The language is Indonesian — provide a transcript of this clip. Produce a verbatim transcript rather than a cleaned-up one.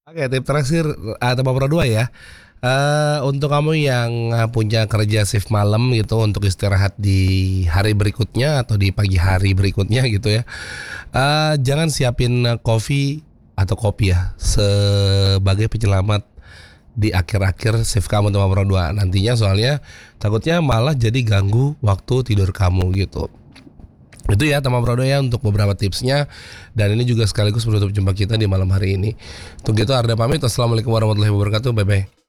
Oke, tip terakhir atau nomor dua ya, eee, untuk kamu yang, eee, punya kerja shift malam gitu untuk istirahat di hari berikutnya atau di pagi hari berikutnya gitu ya, eee, jangan siapin coffee atau kopi ya sebagai penyelamat di akhir-akhir shift kamu tuh nomor dua nantinya soalnya takutnya malah jadi ganggu waktu tidur kamu gitu. Itu ya teman Brodo ya untuk beberapa tipsnya dan ini juga sekaligus menutup jumpa kita di malam hari ini. Untuk itu Arda pamit, wassalamualaikum warahmatullahi wabarakatuh, bye-bye.